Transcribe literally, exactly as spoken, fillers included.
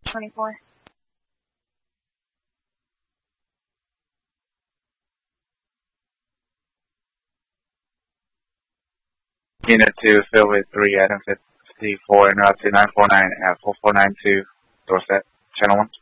twenty-four. Unit two, Philway three, item fifty-four, and route to nine four nine at four four nine two, Dorset, channel one.